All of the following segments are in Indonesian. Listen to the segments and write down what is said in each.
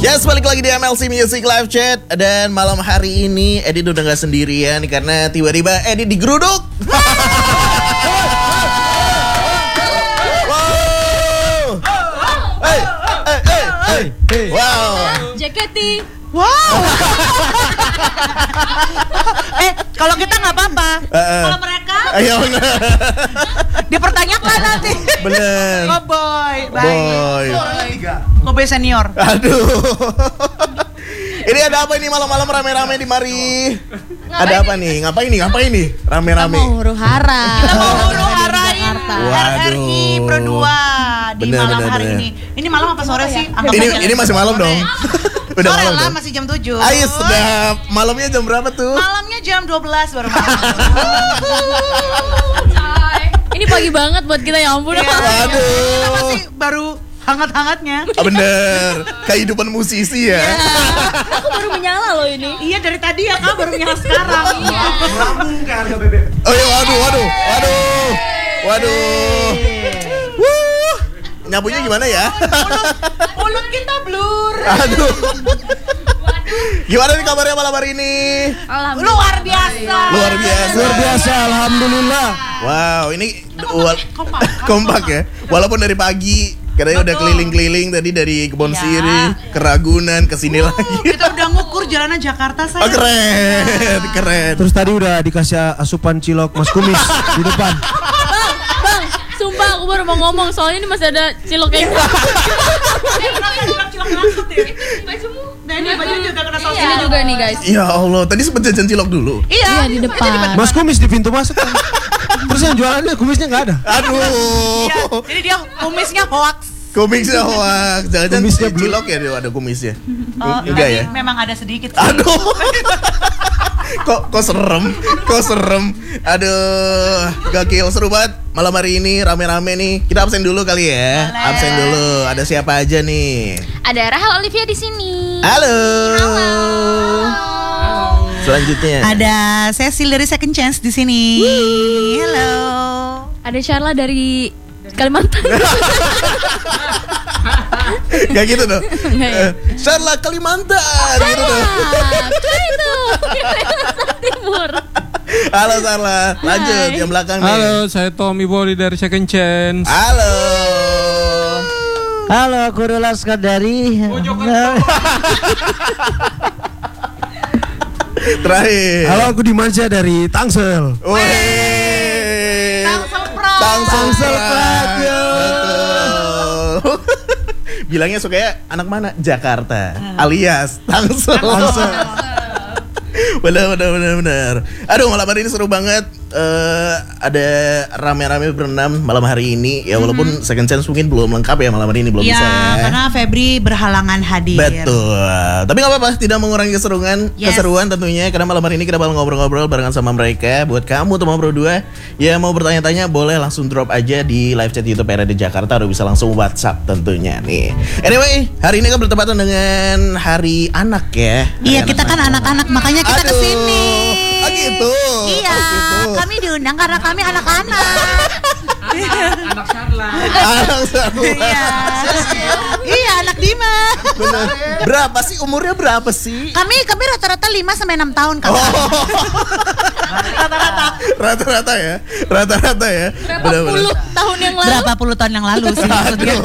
Yes, balik lagi di MLC Music Live Chat. Dan malam hari ini Edi udah gak sendirian karena tiba-tiba Edi digeruduk. Wow. Hey. Wow. Jaketi. Wow. Kalau kita nggak apa-apa. Kalau mereka Ayo. dipertanyakan nanti. Bener. Boy, Boy. Kobe senior. Aduh. Ini ada apa ini malam-malam rame-rame di mari? Ada apa nih? Ngapain nih? Rame-rame. Mau huru-hara. Kita mau huru-harain Waduh. RRI Pro 2 di malam hari ini. Ini malam apa sore sih? Anggap aja. Ini masih malam dong. Udah Sore malam lah, dong. masih jam 7. Ayo sudah. Malamnya jam berapa tuh? Malamnya jam 12 baru malam. Ini pagi banget buat kita, ya ampun. Iya. Kita Aduh. masih baru hangat-hangatnya. Bener. Kehidupan musisi ya. Aku baru menyala loh ini. Iya, dari tadi ya Kak, baru nyala sekarang. Oh iya, waduh. Wuh. Nyapunya gimana ya? Mulut kita blur. Aduh. Gimana nih kabarnya malam hari ini? Luar biasa. Luar biasa, alhamdulillah. Wow, ini Kompak. kompak ya. Walaupun dari pagi katanya udah keliling-keliling tadi dari Kebon Iya. Siri ke Ragunan ke sini lagi. Kita udah ngukur jalanan Jakarta Oh, saya. keren. Terus tadi udah dikasih asupan cilok Mas Kumis di depan. Bang, sumpah aku baru mau ngomong soalnya ini masih ada cilok kayak gitu. Nah, ini baju juga kena saus. Ini juga nih guys. Ya Allah, tadi sempet jajan cilok dulu. Iya di depan. Mas Kumis di pintu masuk. Terus yang jualannya kumisnya nggak ada. Aduh. Iya, jadi dia kumisnya hoax. Kumisnya hoax. Jangan-jangan Kumisnya blue. cilok ya dia ada kumisnya. Oh, Enggak tadi ya? memang ada sedikit sih. Aduh. Kok serem. Aduh, gokil, seru banget malam hari ini rame-rame nih. Kita absen dulu kali ya. Boleh. Absen dulu. Ada siapa aja nih? Ada Rahel Olivia di sini. Halo. Selanjutnya Ada Cecil dari Second Chance di sini. Halo. Ada Sharla dari Kalimantan. Gak gitu dong. Nggak ya? Sharla Kalimantan gitu dong. Tuh itu. Kalimantan Timur. Halo Sharla. Lanjut Hai. yang belakang nih. Halo, saya Tommy Bori dari Second Chance. Halo. Halo, aku Laskar dari Terakhir. Halo, aku Dimansyah dari Tangsel. Wih. Tangsel Pride. Tangsel Pride, Pride. yo. Betul. Bilangnya sukanya anak mana? Jakarta. Alias Tangsel. Benar. Aduh, malam hari ini seru banget. Ada rame-rame berenam malam hari ini. Ya walaupun Second Chance mungkin belum lengkap ya malam hari ini, belum Ya, bisa ya. karena Febri berhalangan hadir. Betul. Tapi nggak apa-apa, tidak mengurangi Yes. keseruan tentunya. Karena malam hari ini kita bakal ngobrol-ngobrol barengan sama mereka. Buat kamu teman Pro 2 ya mau bertanya-tanya boleh langsung drop aja di live chat YouTube RRI Jakarta atau bisa langsung WhatsApp tentunya nih. Anyway, hari ini kan bertepatan dengan Hari Anak ya. Iya, Hari kita kan anak-anak, makanya kita Aduh. kesini. Oh gitu. Iya, Oh, gitu. kami diundang karena kami anak-anak. Anak Sarla. Anak Sarla. Iya, anak Dima. Bener. Berapa sih umurnya berapa sih? Kami rata-rata 5 sampai 6 tahun kan. Rata-rata ya. Rata-rata ya. Berapa puluh tahun yang lalu? Berapa puluh tahun yang lalu sih maksudnya.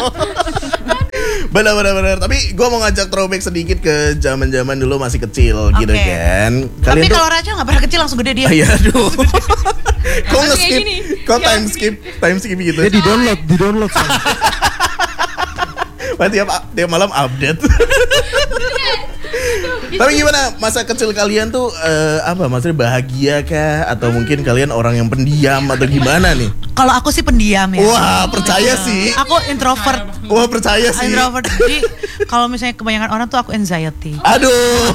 Benar. Tapi gue mau ngajak throwback sedikit ke zaman-zaman dulu masih kecil gitu Oke. kan. Tapi tuh- kalau Raja nggak pernah kecil langsung gede dia. Iya, aduh. Kok Masih kayak nge-skip? gini. Kok time skip gitu? Dia di download. Wah, tiap malam update. Tapi gimana masa kecil kalian tuh apa maksudnya bahagia kah atau mungkin kalian orang yang pendiam atau gimana nih? Kalau aku sih pendiam ya. Wah, percaya sih. Aku introvert. Wah, percaya sih. Introvert. Jadi kalau misalnya kebanyakan orang tuh aku anxiety. Aduh.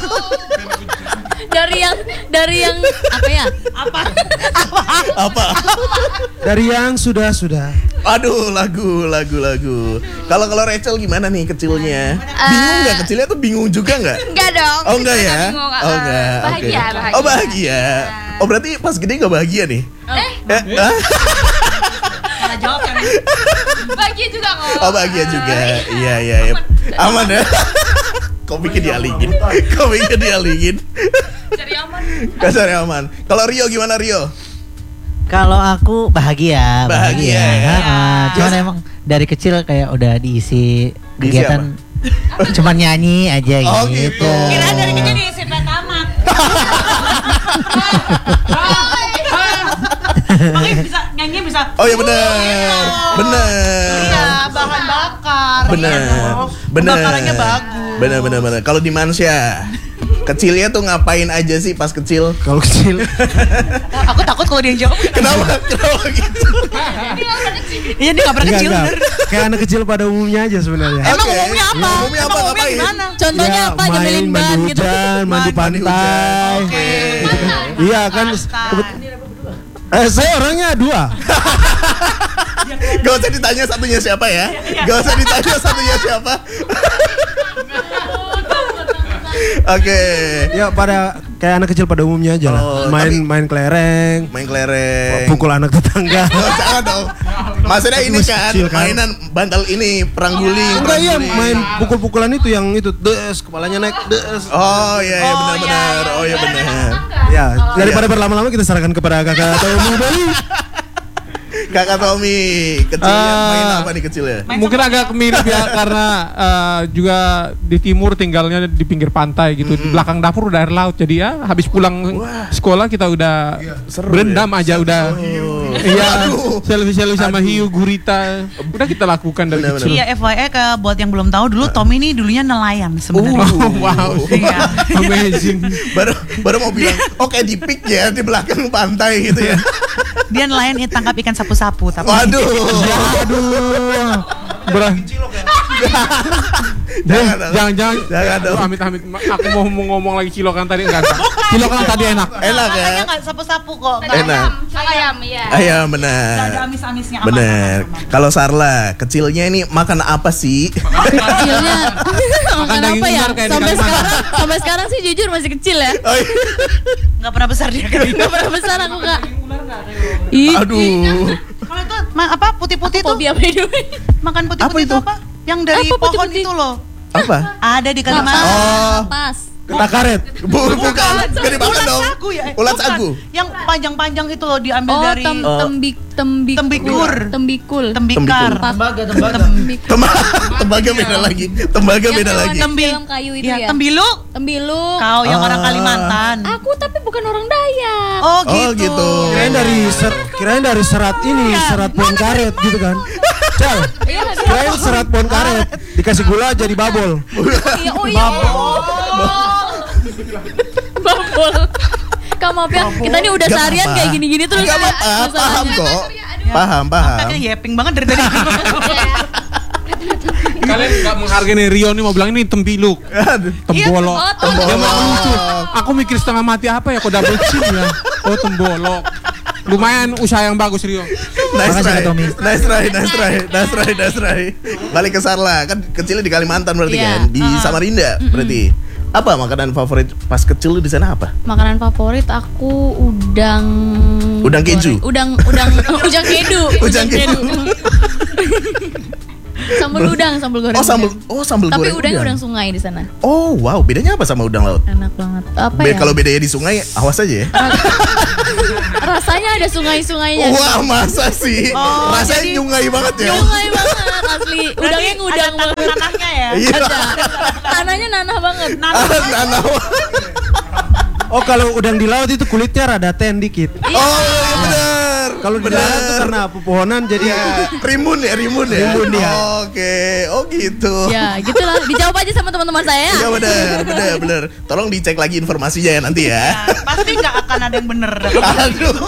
Dari yang apa ya? Apa? Dari yang sudah. Aduh, lagu. Kalau Rachel gimana nih kecilnya? Bingung nggak kecilnya tuh bingung juga nggak? Enggak dong. Oh enggak ya? Bingung, Oh enggak. Oke. Bahagia. Oh bahagia. Oh berarti pas gede nggak bahagia nih? Eh, Hah? Salah jawab yang Bahagia juga kok. Oh bahagia juga. Iya. Aman ya. Kok bikin dialingin? Cari aman. Kasarnya aman. Kalau Rio gimana Rio? Kalau aku bahagia. Bahagia, ya. Cuman emang dari kecil kayak udah diisi kegiatan cuman nyanyi aja Oh, gitu. gitu. Kira dari kita diisi tamat. Makanya bisa nyanyi bisa. Oh iya benar. Iya, bahan bakar. Bener. Iya dong. Bener. Bakarannya bagus. Bener. Kalau di Mansya, kecilnya tuh ngapain aja sih pas kecil? Kalau kecil. Aku takut kalau dia yang jawab. Kenapa gitu? Iya dia nggak pernah kecil. Enggak. Bener. Kayak anak kecil pada umumnya aja sebenarnya. Emang Oke. umumnya apa? Ya, umumnya apa, Emang ngapain? gimana? Contohnya apa? main Nyebelin mandi banget gitu. hujan, mandi Mandi pantai. hujan. Oke. Iya kan. Saya orangnya 2. Gak usah ditanya satunya siapa ya. Oke. Ya pada kayak anak kecil pada umumnya aja lah. Oh, Main kelereng, Main kelereng. pukul anak tetangga. Oh, jangan dong. Maksudnya ini Masih kan kecil, kan? mainan bantal ini perang guling. Enggak iya perang guling. main pukul-pukulan itu yang itu des kepalanya naik des. Oh iya benar. Oh iya benar. Ya, daripada berlama-lama kita serahkan kepada kakak atau Ibu Beli. Kakak Tommy, kecilnya main apa nih kecilnya? Mungkin agak mirip ya karena juga di timur tinggalnya di pinggir pantai gitu. Di belakang dapur udah air laut. Jadi ya habis pulang sekolah kita udah seru berendam aja udah. Iya, Aduh. selfie sama hiu, gurita. Udah kita lakukan dari Benar-benar. kecil. Iya FYI buat yang belum tahu dulu Tommy ini dulunya nelayan sebenarnya. Wow. Iya. Amazing. baru mau bilang, oke di pik ya di belakang pantai gitu ya. Dia nelayan tangkap ikan sapu-sapu tapi. Waduh. Aduh. Jangan dong. Amit-amit. Aku mau ngomong lagi cilokan tadi enggak. Cilokan tadi enak. Enak ya. Katanya nggak sapu-sapu kok. Enak. Ayam, iya. Ayam Nggak ada benar. amis-amisnya. Benar. Kalau Sarla, kecilnya ini makan apa sih? Kecilnya makan daging apa ya? ular kayak di Sampai sekarang sih jujur masih kecil ya. Oh, iya. Nggak pernah besar dia kan. Gak pernah besar aku Kak. Ih, Aduh. Kalau itu apa putih-putih tuh? fobia by the way. Makan Apa putih-putih itu? itu apa? Yang dari Apa pohon putih-putih? itu loh. Apa? Ada di Kalimantan. Oh. Pas. Ketakaret. Bukan. Gak dimakan Ulat dong. sagu ya? Ulat Bukan. sagu. Yang panjang-panjang itu loh diambil Oh, dari tembikul. tembikar. Tembaga. Tembaga beda lagi. Tembaga beda lagi. Dalam kayu itu ya. Tembiluk. Tembiluk. Kau yang orang Kalimantan. Aku tapi bukan orang Dayak. Oh Oh, gitu. gitu. Kirain dari serat ini, serat pohon karet gitu kan. Cal, Iya, kirain serat pohon karet dikasih gula jadi babol. iya, oh iya. Babol. Kak maaf ya, kita ini udah Gak seharian apa-apa. kayak gini-gini terus. Gak apa-apa, paham kok. Paham. Kayaknya yeping banget dari tadi. Kalian nggak menghargai Rio nih mau bilang ini tempiluk, Aduh. tembolok. Oh, Dia tembolok. mau lucu. Aku mikir setengah mati apa ya kok double chin ya. Oh tembolok. Lumayan usaha yang bagus Rio. Nice Makasih, try. Kak Tommy. Nice try. Balik ke Sarla, kan kecilnya di Kalimantan berarti Iya. kan? Di Samarinda berarti. Apa makanan favorit pas kecil lu di sana apa? Makanan favorit aku udang. Udang keju? Udang kedu. Udang kedu. Sambal goreng. Sambal Tapi goreng. udangnya udang sungai di sana. Oh, wow, bedanya apa sama udang laut? Enak banget. Apa ya? Kalau bedanya di sungai, awas aja ya. Rasanya ada sungai-sungainya. Wah, masa sih? Oh, Rasanya jadi- nyungai banget ya. Sungai banget asli. Udangnya ngudang ada banget. tanahnya ya. Iya. Ada. Tanahnya nanah banget. Nanah. Oh kalau udang di laut itu kulitnya rada ten dikit. Oh, iya benar. Kalau di darat itu karena pepohonan jadi Rimbun ya. Rimbun dia. Oke, oh gitu. Ya, gitulah. Dijawab aja sama teman-teman saya. Iya benar. Tolong dicek lagi informasinya ya nanti ya. Ya, pasti nggak akan ada yang bener. Aduh.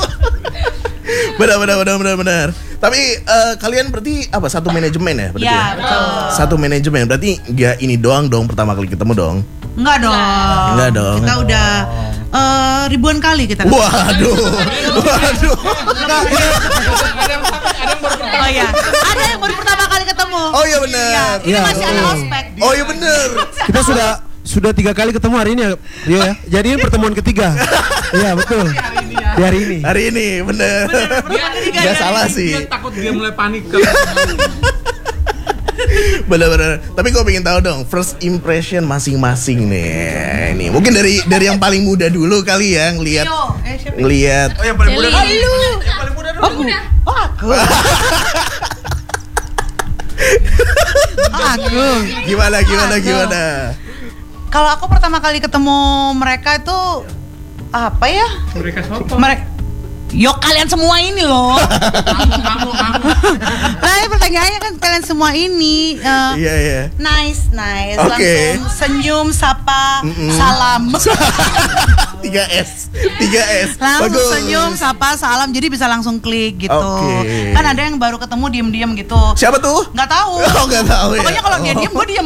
Benar. Tapi kalian berarti apa satu manajemen ya berarti? Ya, betul. Satu manajemen berarti nggak ini doang dong pertama kali ketemu dong. Enggak dong. Enggak dong. Kita udah ribuan kali kita. Waduh. Oh ya, ada yang baru pertama kali ketemu. Oh iya benar. Ini masih ada ospek. Oh iya benar. kita sudah 3 kali ketemu hari ini ya, Rio ya. Jadi ini pertemuan ketiga. Iya betul. Di hari ini. Hari ini bener. Gak salah sih. Dia takut dia mulai panik. Bener-bener. Tapi gue pengen tahu dong first impression masing-masing nih. Ini mungkin dari yang paling muda dulu kali ya ngelihat. Oh yang paling muda. Aku. Aku. Gimana? Kalau aku pertama kali ketemu mereka itu apa ya? Mereka siapa? Yo kalian semua ini loh. Nah, pertanyaannya kan kalian semua ini Iya. nice. Oke. Langsung senyum, sapa, salam. 3S. Langsung senyum, sapa, salam. Jadi bisa langsung klik gitu. Oke. Kan ada yang baru ketemu diem-diem gitu. Siapa tuh? Nggak tahu. Oh, nggak tahu ya. Pokoknya kalau dia diem, gue diem.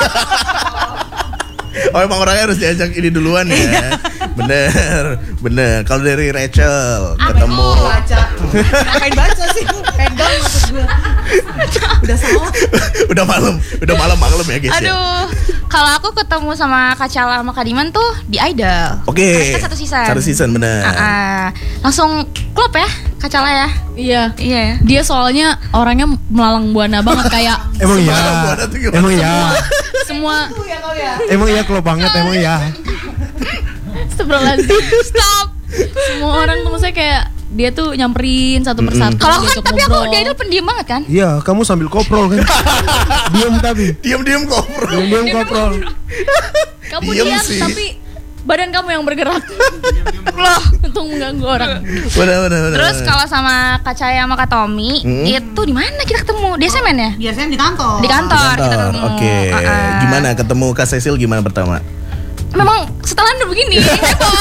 Oh emang orangnya harus diajak ini duluan ya. Bener. Kalau dari Rachel ketemu. Ngapain baca sih? Pegang maksud gue. Udah salah. udah malam ya guys. Aduh, kalau aku ketemu sama Kak Cala sama Kak Diman tuh di Idol. Oke. Mereka satu season. Bener. Langsung klop ya, Kak Cala ya. Iya. Iya ya. Dia soalnya orangnya melalang buana banget kayak Emang iya. Buana tuh gimana? Emang iya. semua Emang iya klop banget emang iya. Astagfirullahaladzim. Stop. Semua orang tuh maksudnya kayak dia tuh nyamperin satu persatu. Kalau kan diajak tapi aku ngobrol. di Idol pendiam banget kan. Iya, kamu sambil koprol kan. Diam koprol. Diam koprol. Kamu Diem diam sih. tapi badan kamu yang bergerak. Loh, untuk mengganggu orang. Bener. Terus kalau sama Kak Caya sama Kak Tommy itu di mana kita ketemu? Di SMN ya? Biasanya di kantor. Di kantor kita ketemu. Oke. Gimana ketemu Kak Cecil gimana pertama? Memang setelan udah begini heboh.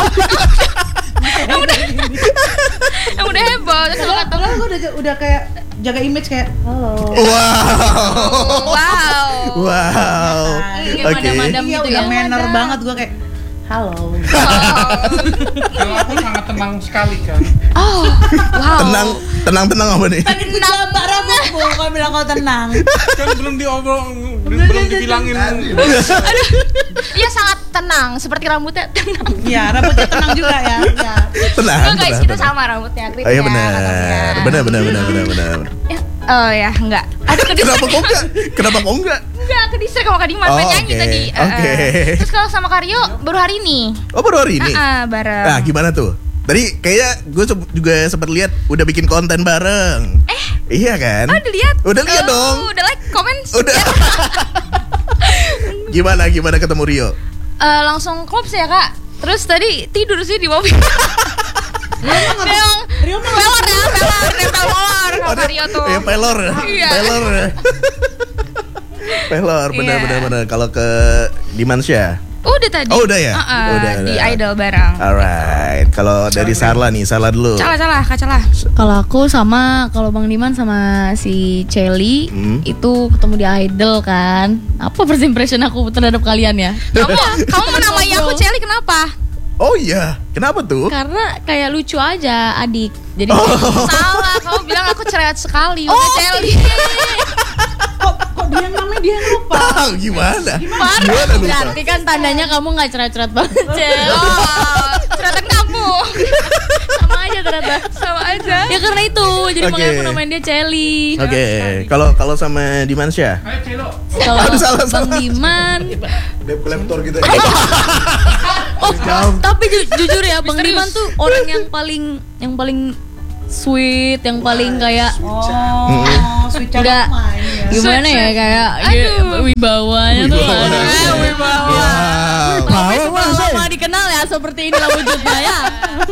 yang udah heboh. Terus sama Kak Tommy. Gue udah kayak jaga image kayak halo. Wow. Kayak Oke. madam-madam Iya, gitu udah ya. manner banget gue kayak halo. Kalau aku sangat tenang sekali kan. Oh, wow. Tenang apa nih? Pengen gue jambak rambutmu, kau bilang kau tenang. Kan belum belum dibilangin. Iya sangat tenang, seperti rambutnya tenang. Iya, rambutnya tenang juga ya. Iya. Tenang. Enggak guys, kita sama rambutnya. Oh iya benar. Ya, oh ya, enggak. Aduh, Kenapa kok enggak? Enggak, ke distrik sama Kak Dimas nyanyi oke. tadi. Oke. Terus kalau sama Karyo baru hari ini. Oh baru hari ini? Bareng. Nah gimana tuh? Tadi kayaknya gue juga sempat lihat udah bikin konten bareng. Iya kan? Oh, udah lihat? Udah lihat dong. Udah like, komen. Udah. Gimana ketemu Rio? Langsung klop sih ya Kak. Terus tadi tidur sih di mobil. Rio mah pelor ya, pelor kalau Rio tuh. Iya pelor. Iya. Pelor, benar. Kalau ke Dimansya? Udah tadi. Oh udah ya? Udah. Di Idol bareng. Alright. Kalau dari Sarla nih, Sarla dulu. Salah, Kak Cala. Kalau aku sama kalau Bang Diman sama si Celi itu ketemu di Idol kan. Apa first impression aku terhadap kalian ya? Kamu menamai aku Celi kenapa? Oh iya, kenapa tuh? Karena kayak lucu aja adik. Jadi Salah, kamu bilang aku cerewet sekali. Udah Celi. Kok dia yang namanya dia yang lupa. Gimana parah. lupa? Berarti kan tandanya kamu nggak cerewet-cerewet banget, Cel. Oh, cerewet kamu. Sama aja ternyata. Sama aja. Ya karena itu, jadi Oke. makanya aku namain dia Celi. Oke, kalau sama Dimansya? Ayo Celo. Kalau Aduh, salah. Bang Diman, Debt collector gitu. oh, tapi jujur ya, Bang Diman tuh orang yang paling sweet, yang paling kayak Switch Enggak. Gimana ya kayak wibawanya tuh ada. Wibawa. Lama dikenal ya seperti inilah wujudnya ya.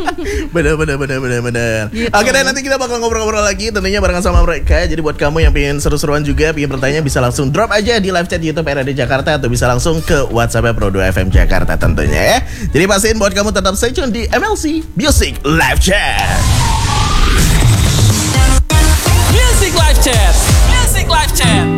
Bener. Gitu. Oke deh, nanti kita bakal ngobrol-ngobrol lagi tentunya barengan sama mereka. Jadi buat kamu yang pengen seru-seruan juga, pengen bertanya, bisa langsung drop aja di live chat YouTube RRD Jakarta, atau bisa langsung ke WhatsApp Pro 2 FM Jakarta tentunya ya. Jadi pastiin buat kamu tetap stay tune di MLC Music Live Chat. Music Live Chat.